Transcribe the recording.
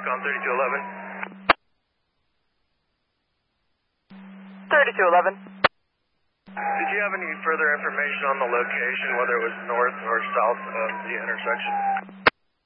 on 3211. 3211. Did you have any further information on the location, whether it was north or south of the intersection?